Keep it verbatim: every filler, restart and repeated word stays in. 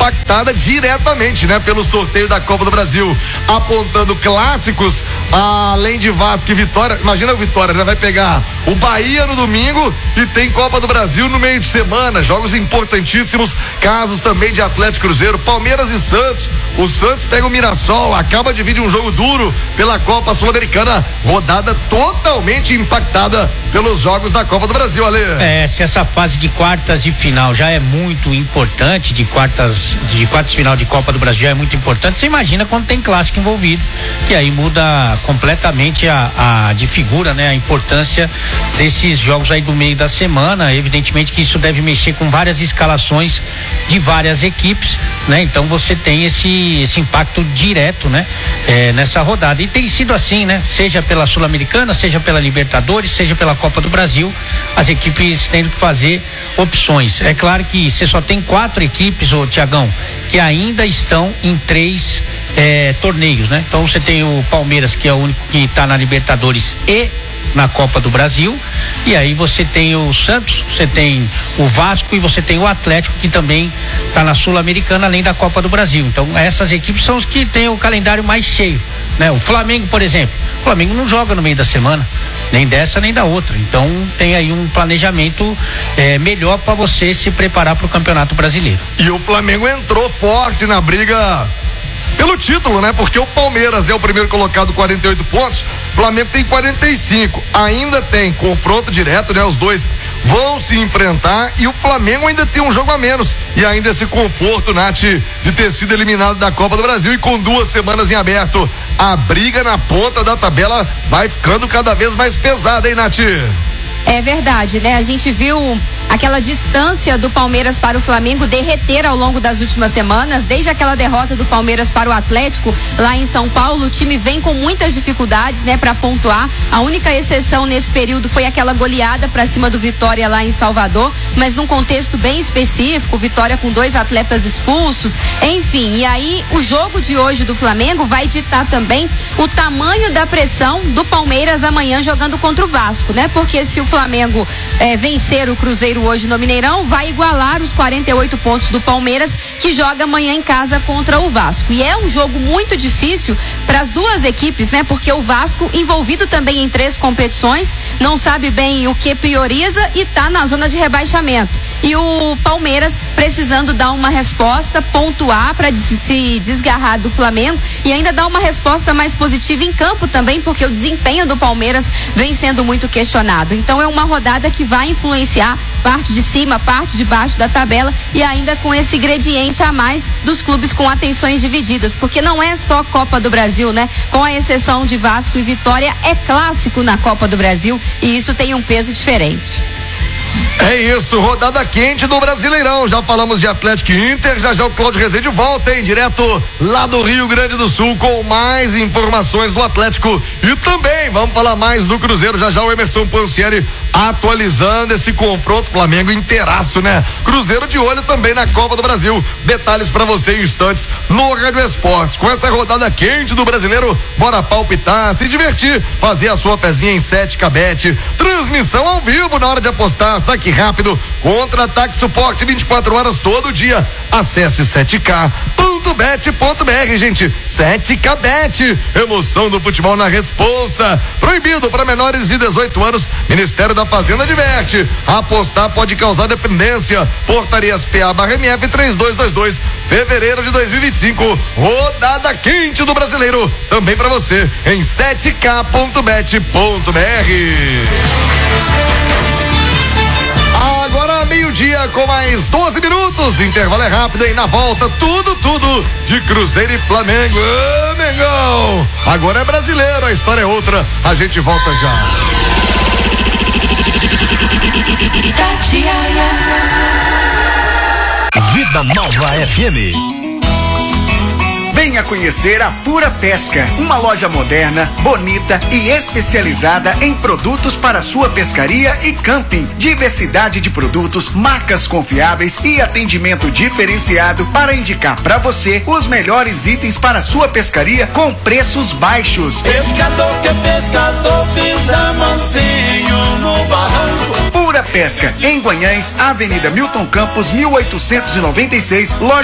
impactada diretamente, né, pelo sorteio da Copa do Brasil, apontando clássicos, além de Vasco e Vitória. Imagina o Vitória, né? Vai pegar o Bahia no domingo e tem Copa do Brasil no meio de semana, jogos importantíssimos, casos também de Atlético Cruzeiro, Palmeiras e Santos. O Santos pega o Mirassol, acaba de vir de um jogo duro pela Copa Sul-Americana, rodada totalmente impactada pelos jogos da Copa do Brasil, Ale. É, se essa fase de quartas de final já é muito importante, de quartas de quartas de final de Copa do Brasil já é muito importante, você imagina quando tem clássico envolvido, que aí muda completamente a, a de figura, né, a importância desses jogos aí do meio da semana. Evidentemente que isso deve mexer com várias escalações de várias equipes, né? Então você tem esse esse impacto direto, né? É, nessa rodada, e tem sido assim, né? Seja pela Sul-Americana, seja pela Libertadores, seja pela Copa do Brasil, as equipes tendo que fazer opções. É claro que você só tem quatro equipes, ô Tiagão, que ainda estão em três é, torneios, né? Então você tem o Palmeiras, que é o único que está na Libertadores e na Copa do Brasil, e aí você tem o Santos, você tem o Vasco e você tem o Atlético, que também está na Sul-Americana, além da Copa do Brasil. Então essas equipes são os que têm o calendário mais cheio, né? O Flamengo, por exemplo, o Flamengo não joga no meio da semana, nem dessa nem da outra, então tem aí um planejamento é, melhor para você se preparar para o Campeonato Brasileiro. E o Flamengo entrou forte na briga pelo título, né? Porque o Palmeiras é o primeiro colocado, quarenta e oito pontos, o Flamengo tem quarenta e cinco, ainda tem confronto direto, né? Os dois vão se enfrentar e o Flamengo ainda tem um jogo a menos, e ainda esse conforto, Nath, de ter sido eliminado da Copa do Brasil, e com duas semanas em aberto, a briga na ponta da tabela vai ficando cada vez mais pesada, hein, Nath? É verdade, né? A gente viu aquela distância do Palmeiras para o Flamengo derreter ao longo das últimas semanas, desde aquela derrota do Palmeiras para o Atlético lá em São Paulo. O time vem com muitas dificuldades, né, para pontuar. A única exceção nesse período foi aquela goleada para cima do Vitória lá em Salvador, mas num contexto bem específico, Vitória com dois atletas expulsos, enfim. E aí o jogo de hoje do Flamengo vai ditar também o tamanho da pressão do Palmeiras amanhã jogando contra o Vasco, né? Porque se o Flamengo eh, vencer o Cruzeiro hoje no Mineirão, vai igualar os quarenta e oito pontos do Palmeiras, que joga amanhã em casa contra o Vasco. E é um jogo muito difícil para as duas equipes, né? Porque o Vasco, envolvido também em três competições, não sabe bem o que prioriza e tá na zona de rebaixamento. E o Palmeiras precisando dar uma resposta, pontuar para se desgarrar do Flamengo e ainda dar uma resposta mais positiva em campo também, porque o desempenho do Palmeiras vem sendo muito questionado. Então é uma rodada que vai influenciar parte de cima, parte de baixo da tabela, e ainda com esse ingrediente a mais dos clubes com atenções divididas, porque não é só Copa do Brasil, né? Com a exceção de Vasco e Vitória, é clássico na Copa do Brasil, e isso tem um peso diferente. É isso, rodada quente do Brasileirão. Já falamos de Atlético e Inter, já já o Cláudio Rezende volta, hein? Direto lá do Rio Grande do Sul com mais informações do Atlético, e também vamos falar mais do Cruzeiro. Já já o Emerson Pansieri atualizando esse confronto, Flamengo inteiraço, né? Cruzeiro de olho também na Copa do Brasil. Detalhes pra você em instantes no Rádio Esportes. Com essa rodada quente do Brasileiro, bora palpitar, se divertir, fazer a sua pezinha em sete K Bet. Transmissão ao vivo na hora de apostar, saque rápido, contra-ataque, suporte vinte e quatro horas todo dia. Acesse sete K ponto bet ponto br, gente. sete K Bet, emoção do futebol na responsa. Proibido para menores de dezoito anos. Ministério da Fazenda adverte: apostar pode causar dependência. Portarias P A barra M F três dois dois dois, fevereiro de dois mil e vinte e cinco. Rodada quente do Brasileiro, também para você em sete K ponto bet ponto br. Agora meio-dia com mais doze minutos, intervalo é rápido, e na volta tudo, tudo de Cruzeiro e Flamengo. Ô, Mengão, agora é brasileiro, a história é outra, a gente volta já. Vida Nova F M. Venha conhecer a Pura Pesca, uma loja moderna, bonita e especializada em produtos para sua pescaria e camping. Diversidade de produtos, marcas confiáveis e atendimento diferenciado para indicar para você os melhores itens para sua pescaria com preços baixos. Pescador que é pescador, pisa mansinho no barranco. Pura Pesca, em Guanhães, Avenida Milton Campos, mil oitocentos e noventa e seis, loja